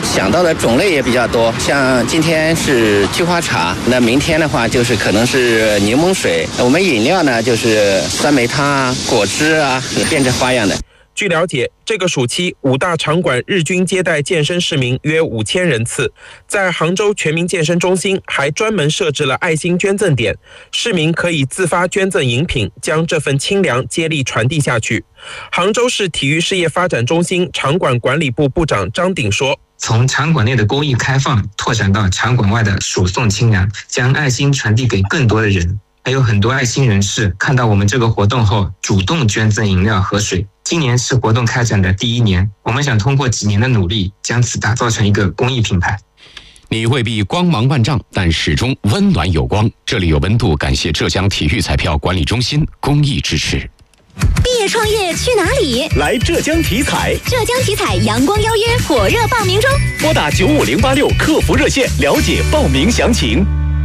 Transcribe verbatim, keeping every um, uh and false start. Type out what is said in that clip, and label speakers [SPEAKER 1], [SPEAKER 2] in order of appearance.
[SPEAKER 1] 想到的种类也比较多，像今天是菊花茶，那明天的话就是可能是柠檬水，我们饮料呢就是酸梅汤啊、果汁啊，变着花样的。
[SPEAKER 2] 据了解，这个暑期五大场馆日均接待健身市民约五千人次。在杭州全民健身中心还专门设置了爱心捐赠点，市民可以自发捐赠饮品，将这份清凉接力传递下去。杭州市体育事业发展中心场馆管理部部长张鼎说，
[SPEAKER 3] 从场馆内的公益开放拓展到场馆外的输送清凉，将爱心传递给更多的人。还有很多爱心人士看到我们这个活动后主动捐赠饮料和水。今年是活动开展的第一年，我们想通过几年的努力将此打造成一个公益品牌。
[SPEAKER 4] 你未必光芒万丈，但始终温暖有光。这里有温度，感谢浙江体育彩票管理中心公益支持。
[SPEAKER 5] 毕业创业去哪里？
[SPEAKER 6] 来浙江体彩。
[SPEAKER 5] 浙江体彩阳光邀约火热报名中，
[SPEAKER 6] 拨打九五零八六客服热线了解报名详情。